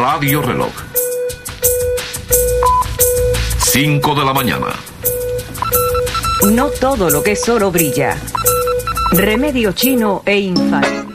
Radio Reloj. 5 de la mañana. No todo lo que es oro brilla. Remedio chino e infalible.